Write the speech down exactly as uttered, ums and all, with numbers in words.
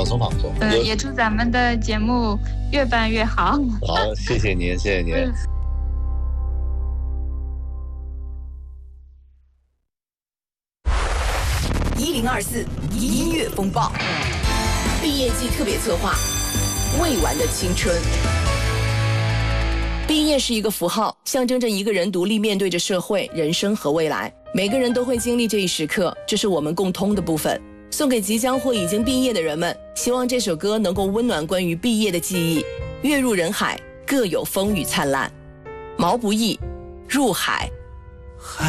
松放松。 呃，也祝咱们的节目越办越好。 好，谢谢您，谢谢您。嗯一零二四音乐风暴毕业季特别策划，未完的青春。毕业是一个符号，象征着一个人独立面对着社会、人生和未来。每个人都会经历这一时刻，这是我们共通的部分。送给即将或已经毕业的人们，希望这首歌能够温暖关于毕业的记忆。跃入人海，各有风雨灿烂。毛不易，入海。